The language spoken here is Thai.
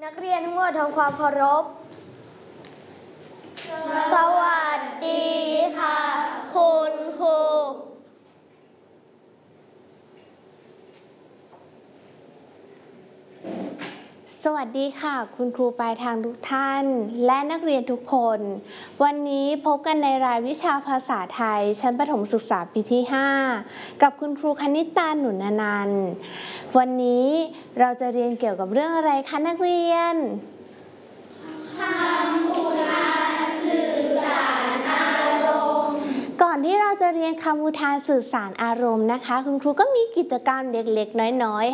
นักเรียนทั้งหมดทำความเคารพสวัสดีค่ะคุณครูสวัสดีค่ะคุณครูปลายทางทุกท่านและนักเรียนทุกคนวันนี้พบกันในรายวิชาภาษาไทยชั้นประถมศึกษาปีที่ 5กับคุณครูคณิตาหนุนอนันต์วันนี้เราจะเรียนเกี่ยวกับเรื่องอะไรคะนักเรียนคำอุทานสื่อสารอารมณ์ก่อนที่เราจะเรียนคำอุทานสื่อสารอารมณ์นะคะคุณครูก็มีกิจกรรมเล็กๆน้อยๆ